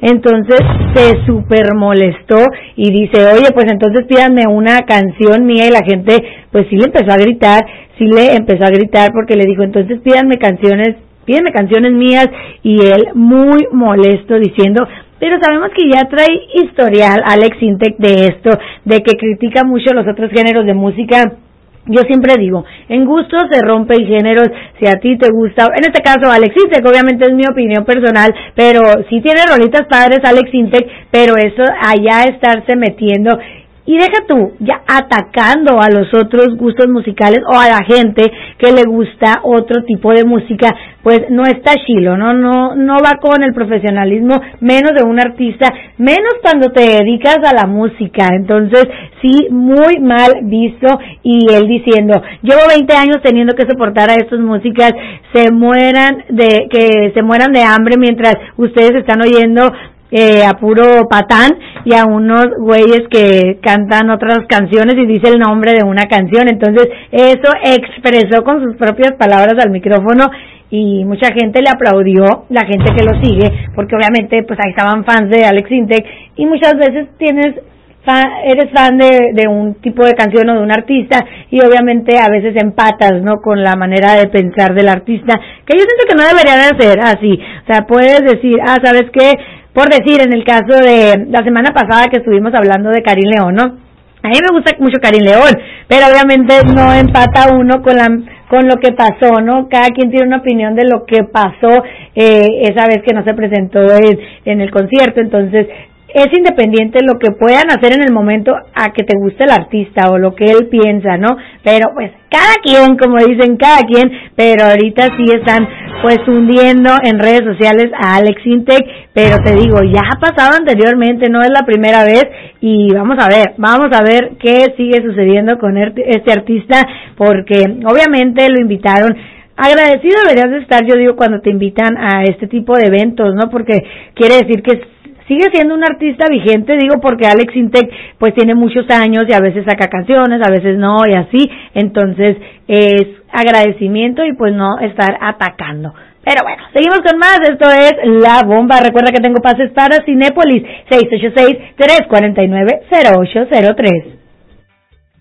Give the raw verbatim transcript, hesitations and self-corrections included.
entonces se super molestó y dice, oye, pues entonces pídanme una canción mía, y la gente pues sí le empezó a gritar, sí le empezó a gritar porque le dijo, entonces pídanme canciones, pídanme canciones mías, y él muy molesto diciendo, pero sabemos que ya trae historial Alex Sintek de esto, de que critica mucho los otros géneros de música. Yo siempre digo, en gusto se rompen géneros. Si a ti te gusta, en este caso Alex Sintek, obviamente es mi opinión personal, pero sí tiene rolitas padres Alex Sintek, pero eso allá estarse metiendo, y deja tú, ya atacando a los otros gustos musicales o a la gente que le gusta otro tipo de música, pues no está chilo, no no no va con el profesionalismo, menos de un artista, menos cuando te dedicas a la música. Entonces, sí, muy mal visto. Y él diciendo, llevo veinte años teniendo que soportar a estas músicas, se mueran de que se mueran de hambre mientras ustedes están oyendo Eh, a puro patán y a unos güeyes que cantan otras canciones y dice el nombre de una canción. Entonces eso expresó con sus propias palabras al micrófono, y mucha gente le aplaudió, la gente que lo sigue, porque obviamente pues ahí estaban fans de Alex Sintek, y muchas veces tienes fan, eres fan de, de un tipo de canción o de un artista, y obviamente a veces empatas, ¿no?, con la manera de pensar del artista, que yo siento que no debería de ser así. O sea, puedes decir, ah, ¿sabes qué? Por decir, en el caso de la semana pasada que estuvimos hablando de Karin León, ¿no? A mí me gusta mucho Karin León, pero obviamente no empata uno con la con lo que pasó, ¿no? Cada quien tiene una opinión de lo que pasó eh, esa vez que no se presentó en, en el concierto. Entonces, es independiente lo que puedan hacer en el momento a que te guste el artista o lo que él piensa, ¿no? Pero pues cada quien, como dicen, cada quien, pero ahorita sí están pues hundiendo en redes sociales a Alex Sintek, pero te digo, ya ha pasado anteriormente, no es la primera vez, y vamos a ver, vamos a ver qué sigue sucediendo con este artista, porque obviamente lo invitaron. Agradecido deberías de estar, yo digo, cuando te invitan a este tipo de eventos, ¿no? Porque quiere decir que sigue siendo un artista vigente, digo, porque Alex Sintek pues tiene muchos años y a veces saca canciones, a veces no, y así. Entonces es agradecimiento y pues no estar atacando. Pero bueno, seguimos con más. Esto es La Bomba. Recuerda que tengo pases para Cinépolis, seis ocho seis, tres cuatro nueve, cero ocho cero tres.